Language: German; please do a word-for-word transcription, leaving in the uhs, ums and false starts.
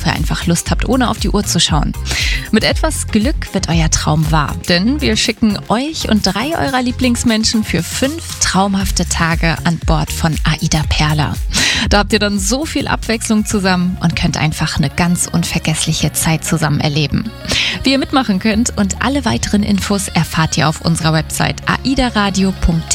ihr einfach Lust habt, ohne auf die Uhr zu schauen. Mit etwas Glück wird euer Traum wahr, denn wir schicken euch und drei eurer Lieblingsmenschen für fünf traumhafte Tage an Bord von AIDA Perla. Da habt ihr dann so viel Abwechslung zusammen und könnt einfach eine ganz unvergessliche Zeit zusammen erleben. Wie ihr mitmachen könnt und alle weiteren Infos erfahrt ihr auf unserer Website aidaradio punkt